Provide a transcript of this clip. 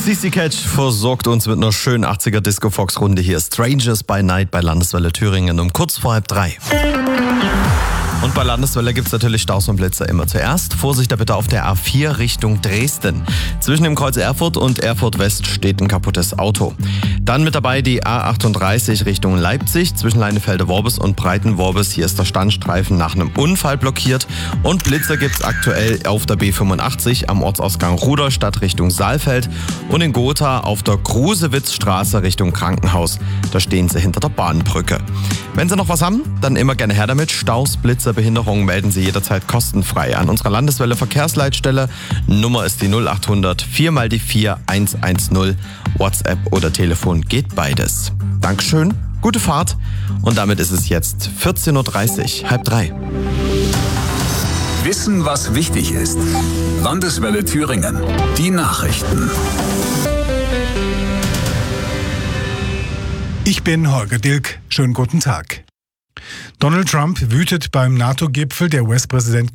CC Catch versorgt uns mit einer schönen 80er Disco-Fox-Runde. Hier Strangers by Night bei Landeswelle Thüringen um kurz vor 2:30. Und bei Landeswelle gibt es natürlich Staus und Blitzer immer zuerst. Vorsicht da bitte auf der A4 Richtung Dresden. Zwischen dem Kreuz Erfurt und Erfurt West steht ein kaputtes Auto. Dann mit dabei die A38 Richtung Leipzig. Zwischen Leinefelde-Worbis und Breiten-Worbis. Hier ist der Standstreifen nach einem Unfall blockiert. Und Blitzer gibt es aktuell auf der B85 am Ortsausgang Rudolstadt Richtung Saalfeld. Und in Gotha auf der Grusewitzstraße Richtung Krankenhaus. Da stehen sie hinter der Bahnbrücke. Wenn Sie noch was haben, dann immer gerne her damit. Staus, Blitzer, Behinderungen melden Sie jederzeit kostenfrei an unserer Landeswelle Verkehrsleitstelle. Nummer ist die 0800 4x4 110. WhatsApp oder Telefon geht beides. Dankeschön, gute Fahrt und damit ist es jetzt 14:30 Uhr, 2:30. Wissen, was wichtig ist. Landeswelle Thüringen. Die Nachrichten. Ich bin Holger Dilk. Schönen guten Tag. Donald Trump wütet beim NATO-Gipfel. Der US-Präsident